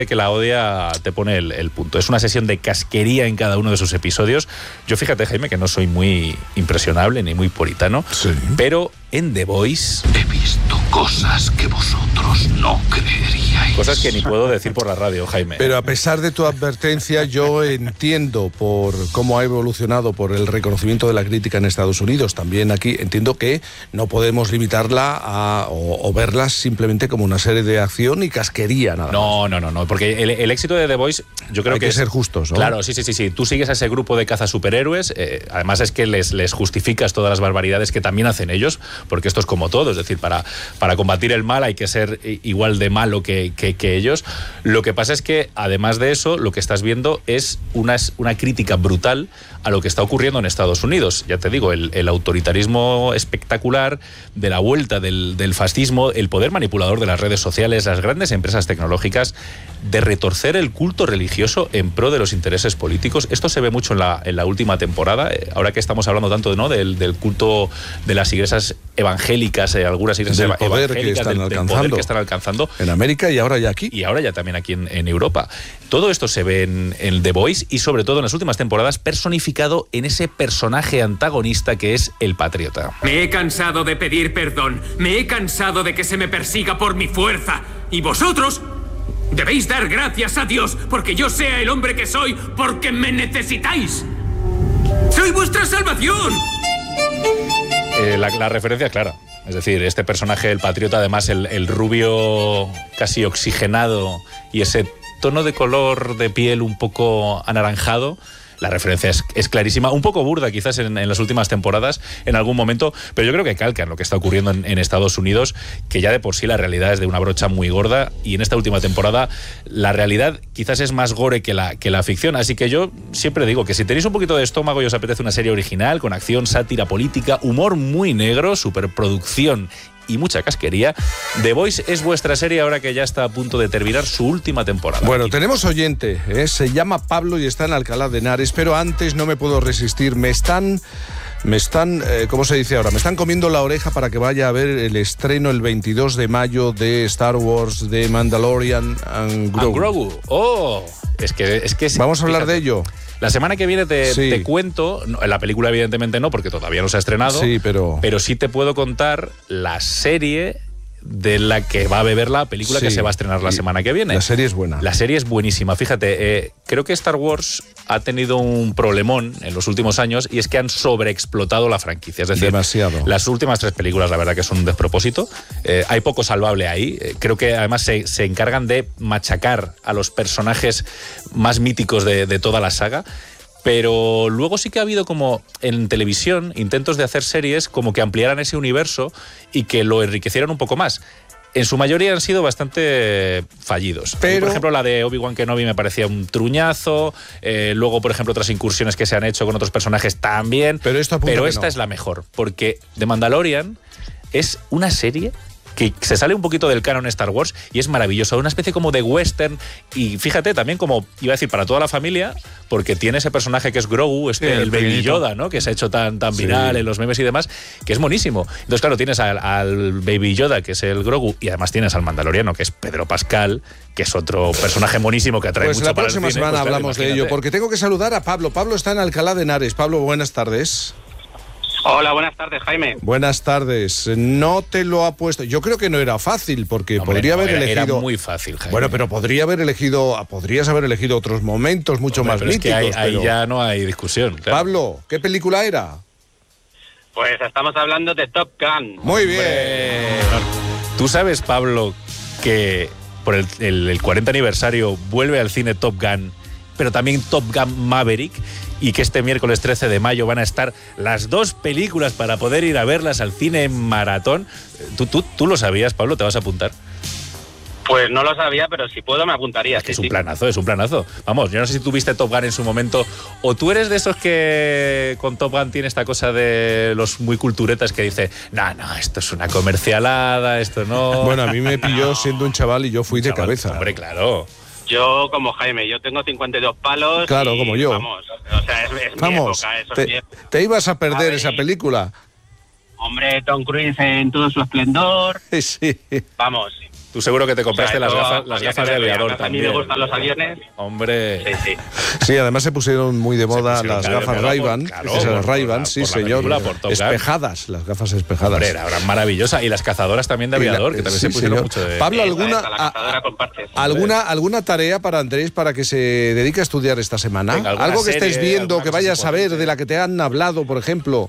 que la odia te pone el punto. Es una sesión de casquería en cada uno de sus episodios. Yo fíjate, Jaime, que no soy muy impresionable ni muy puritano, sí, pero en The Voice he visto cosas que vosotros no creeríais. Cosas que ni puedo decir por la radio, Jaime. Pero a pesar de tu advertencia, yo entiendo por cómo ha evolucionado, por el reconocimiento de la crítica en Estados Unidos. También aquí entiendo que no podemos limitarla o verla simplemente como una serie de acción y casquería, nada más. No, porque el éxito de The Voice, yo creo hay que ser justos, ¿no? Claro, sí. Tú sigues a ese grupo de cazasuperhéroes, además es que les justificas todas las barbaridades que también hacen ellos, porque esto es como todo, es decir, para combatir el mal hay que ser igual de malo que ellos. Lo que pasa es que, además de eso, lo que estás viendo es una crítica brutal a lo que está ocurriendo en Estados Unidos. Ya te digo, el autoritarismo espectacular de la vuelta del fascismo, el poder manipulador de las redes sociales, las grandes empresas tecnológicas, de retorcer el culto religioso en pro de los intereses políticos. Esto se ve mucho en la última temporada, ahora que estamos hablando tanto, ¿no?, del culto de las iglesias evangélicas, algunas iglesias evangélicas, del poder que están alcanzando en América y ahora ya aquí. Y ahora ya también aquí en Europa. Todo esto se ve en The Voice y sobre todo en las últimas temporadas personificado en ese personaje antagonista que es el patriota. Me he cansado de pedir perdón, me he cansado de que se me persiga por mi fuerza. Y vosotros debéis dar gracias a Dios porque yo sea el hombre que soy, porque me necesitáis. ¡Soy vuestra salvación! La referencia es clara. Es decir, este personaje, el patriota, además el rubio casi oxigenado y ese tono de color de piel un poco anaranjado, la referencia es clarísima, un poco burda quizás en las últimas temporadas en algún momento, pero yo creo que calcan lo que está ocurriendo en Estados Unidos, que ya de por sí la realidad es de una brocha muy gorda, y en esta última temporada la realidad quizás es más gore que la ficción. Así que yo siempre digo que si tenéis un poquito de estómago y os apetece una serie original con acción, sátira política, humor muy negro, superproducción y mucha casquería, The Voice es vuestra serie ahora que ya está a punto de terminar su última temporada. Bueno, tenemos oyente, se llama Pablo y está en Alcalá de Henares, pero antes no me puedo resistir. Me están, ¿cómo se dice ahora? Me están comiendo la oreja para que vaya a ver el estreno el 22 de mayo de Star Wars, de Mandalorian and Grogu. Oh, es que vamos a hablar de ello. La semana que viene te cuento, la película evidentemente no, porque todavía no se ha estrenado, sí, pero sí te puedo contar la serie de la que va a beber la película que se va a estrenar la semana que viene. La serie es buena. La serie es buenísima. Fíjate, creo que Star Wars ha tenido un problemón en los últimos años y es que han sobreexplotado la franquicia. Es decir, demasiado. Las últimas 3 películas, la verdad que son un despropósito. Hay poco salvable ahí. Creo que además se encargan de machacar a los personajes más míticos de toda la saga. Pero luego sí que ha habido como en televisión intentos de hacer series como que ampliaran ese universo y que lo enriquecieran un poco más. En su mayoría han sido bastante fallidos. Pero, por ejemplo, la de Obi-Wan Kenobi me parecía un truñazo. Luego, por ejemplo, otras incursiones que se han hecho con otros personajes también. Pero esta es la mejor, porque The Mandalorian es una serie que se sale un poquito del canon Star Wars y es maravilloso, una especie como de western, y fíjate, también como, iba a decir, para toda la familia, porque tiene ese personaje que es Grogu, el Baby Yoda, ¿no?, que se ha hecho tan viral en los memes y demás, que es monísimo. Entonces, claro, tienes al Baby Yoda, que es el Grogu, y además tienes al Mandaloriano, que es Pedro Pascal, que es otro personaje monísimo que atrae mucho para el cine. Pues la próxima semana hablamos de ello, porque tengo que saludar a Pablo. Pablo está en Alcalá de Henares. Pablo, buenas tardes. Hola, buenas tardes, Jaime. Buenas tardes. No te lo ha puesto. Yo creo que no era fácil, porque podría haber elegido. Era muy fácil, Jaime. Bueno, pero podrías haber elegido otros momentos mucho más míticos. Es que ahí ya no hay discusión. Claro. Pablo, ¿qué película era? Pues estamos hablando de Top Gun. Muy bien. Tú sabes, Pablo, que por el 40 aniversario vuelve al cine Top Gun, pero también Top Gun Maverick, y que este miércoles 13 de mayo van a estar las 2 películas para poder ir a verlas al cine en maratón. ¿Tú lo sabías, Pablo? ¿Te vas a apuntar? Pues no lo sabía, pero si puedo me apuntaría. Es que es un planazo. Vamos, yo no sé si tú viste Top Gun en su momento, o tú eres de esos que con Top Gun tiene esta cosa de los muy culturetas que dice, no, esto es una comercialada, esto no... Bueno, a mí me pilló siendo un chaval y yo fui de cabeza. Hombre, claro. Yo, como Jaime, yo tengo 52 palos. Claro, como yo. Vamos, o sea, es mi época. Eso te ibas a perder esa película. Hombre, Tom Cruise en todo su esplendor. Sí. Vamos, Tú seguro que te compraste las gafas de aviador a también. mí me gustan los aviones. Hombre. Sí. Sí, además se pusieron muy de moda las gafas Ray-Ban. Esas Ray-Ban, sí, señor. Espejadas, las gafas espejadas. Hombre, era maravillosa. Y las cazadoras también de aviador, que también se pusieron mucho de... Pablo, ¿alguna tarea para Andrés para que se dedique a estudiar esta semana? Venga, algo que estés viendo, que vayas a ver, importante, de la que te han hablado, por ejemplo.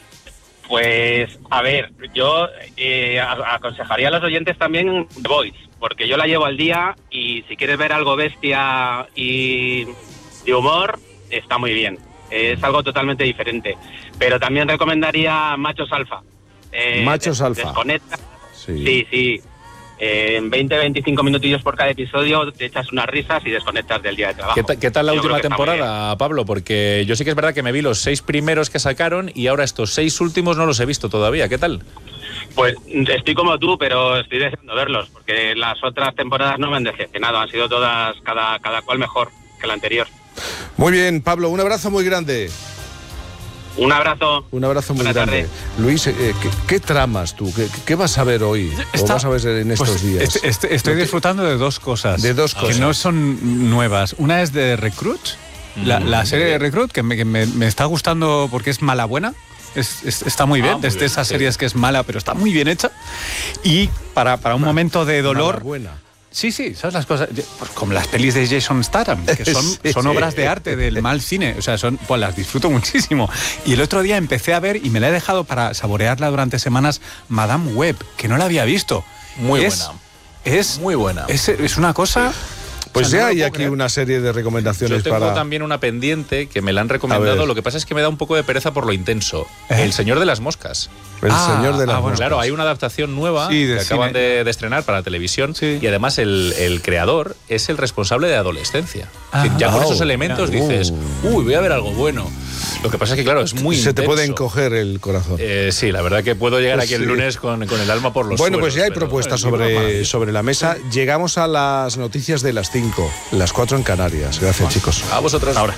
Pues, a ver, yo aconsejaría a los oyentes también The Voice, porque yo la llevo al día y si quieres ver algo bestia y de humor, está muy bien. Es algo totalmente diferente. Pero también recomendaría Machos Alfa. Machos Alfa. Desconecta. Sí. Sí. En 20-25 minutillos por cada episodio te echas unas risas y desconectas del día de trabajo. ¿Qué tal la última temporada, Pablo? Porque yo sí que es verdad que me vi los 6 primeros que sacaron y ahora estos 6 últimos no los he visto todavía. ¿Qué tal? Pues estoy como tú, pero estoy deseando verlos, porque las otras temporadas no me han decepcionado. Han sido todas, cada cual mejor que la anterior. Muy bien, Pablo, un abrazo muy grande. Un abrazo. Un abrazo muy Buena grande. tarde. Luis, ¿qué tramas tú? ¿Qué vas a ver hoy? ¿O vas a ver en estos días? Estoy disfrutando de dos cosas. De dos cosas. Que no son nuevas. Una es de Recruit, la serie de Recruit, que me está gustando porque es mala buena. Está muy bien, desde esas series que es mala, pero está muy bien hecha. Y para un momento de dolor... Mala buena. Sí, ¿sabes las cosas? Pues como las pelis de Jason Statham, que son obras de arte del mal cine, o sea, pues las disfruto muchísimo. Y el otro día empecé a ver, y me la he dejado para saborearla durante semanas, Madame Web, que no la había visto. Muy buena. Es muy buena. Es una cosa... Pues o sea, ya no hay lo aquí puedo una serie de recomendaciones Yo tengo para... también una pendiente que me la han recomendado. Lo que pasa es que me da un poco de pereza por lo intenso. El Señor de las Moscas. El Señor de las Moscas. Claro, hay una adaptación nueva que acaban de estrenar para televisión y además el creador es el responsable de Adolescencia. Es decir, ya con esos elementos dices, voy a ver algo bueno. Lo que pasa es que, claro, es muy Se intenso. te puede encoger el corazón. Sí, la verdad que puedo llegar aquí el lunes con el alma por los Bueno, suelos, pues ya hay pero propuestas sobre la mesa. Llegamos a las noticias de las 5, las 4 en Canarias. Gracias, chicos. A vosotros. Ahora.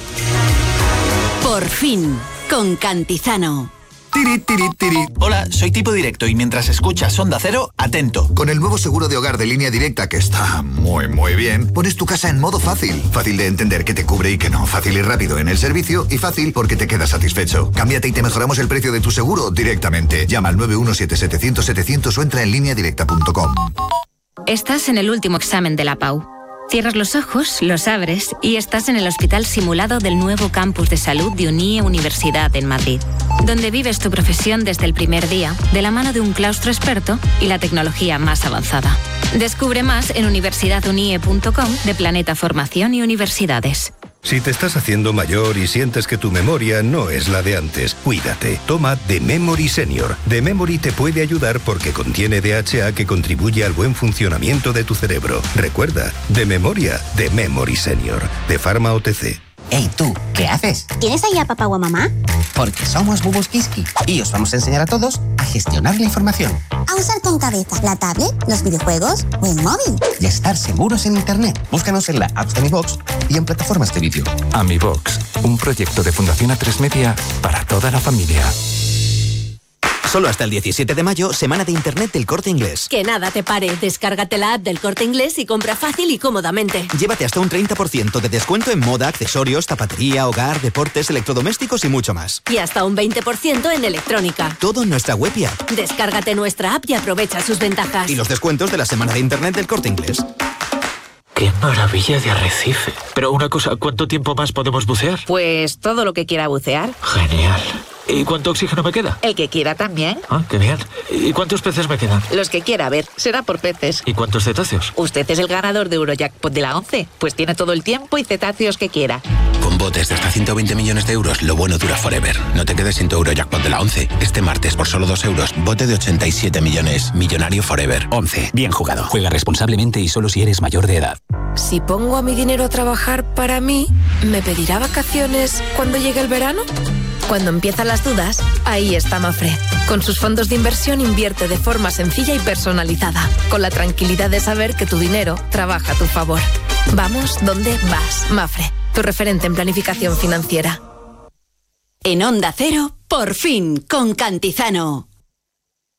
Por fin, con Cantizano. Tiri, tiri, tiri. Hola, soy Tipo Directo y mientras escuchas Onda Cero, atento. Con el nuevo seguro de hogar de Línea Directa, que está muy bien, pones tu casa en modo fácil. Fácil de entender que te cubre y que no. Fácil y rápido en el servicio y fácil porque te quedas satisfecho. Cámbiate y te mejoramos el precio de tu seguro directamente. Llama al 917-700-700 o entra en lineadirecta.com. Estás en el último examen de la PAU. Cierras los ojos, los abres y estás en el hospital simulado del nuevo campus de salud de UNIE Universidad en Madrid, donde vives tu profesión desde el primer día, de la mano de un claustro experto y la tecnología más avanzada. Descubre más en universidadunie.com de Planeta Formación y Universidades. Si te estás haciendo mayor y sientes que tu memoria no es la de antes, cuídate. Toma The Memory Senior. The Memory te puede ayudar porque contiene DHA que contribuye al buen funcionamiento de tu cerebro. Recuerda, de memoria, The Memory Senior, de Pharma OTC. Hey, tú, ¿qué haces? ¿Tienes ahí a papá o a mamá? Porque somos Bubus Kiski y os vamos a enseñar a todos a gestionar la información. A usar con cabeza la tablet, los videojuegos o el móvil. Y a estar seguros en Internet. Búscanos en la app de AmiBox y en plataformas de vídeo. AmiBox, un proyecto de Fundación A3 Media para toda la familia. Solo hasta el 17 de mayo, semana de Internet del Corte Inglés. Que nada te pare, descárgate la app del Corte Inglés y compra fácil y cómodamente. Llévate hasta un 30% de descuento en moda, accesorios, zapatería, hogar, deportes, electrodomésticos y mucho más. Y hasta un 20% en electrónica. Todo en nuestra web y app. Descárgate nuestra app y aprovecha sus ventajas. Y los descuentos de la semana de Internet del Corte Inglés. ¡Qué maravilla de arrecife! Pero una cosa, ¿cuánto tiempo más podemos bucear? Pues todo lo que quiera bucear. Genial. ¿Y cuánto oxígeno me queda? El que quiera también. Ah, genial. ¿Y cuántos peces me quedan? Los que quiera, a ver, será por peces. ¿Y cuántos cetáceos? Usted es el ganador de Eurojackpot de la 11, pues tiene todo el tiempo y cetáceos que quiera. Con botes de hasta 120 millones de euros, lo bueno dura forever. No te quedes sin tu Eurojackpot de la 11. Este martes, por solo 2 euros, bote de 87 millones. Millonario forever. 11. Bien jugado. Juega responsablemente y solo si eres mayor de edad. Si pongo a mi dinero a trabajar para mí, ¿me pedirá vacaciones cuando llegue el verano? Cuando empiezan las dudas, ahí está Mafre. Con sus fondos de inversión invierte de forma sencilla y personalizada, con la tranquilidad de saber que tu dinero trabaja a tu favor. Vamos donde vas, Mafre, tu referente en planificación financiera. En Onda Cero, por fin, con Cantizano.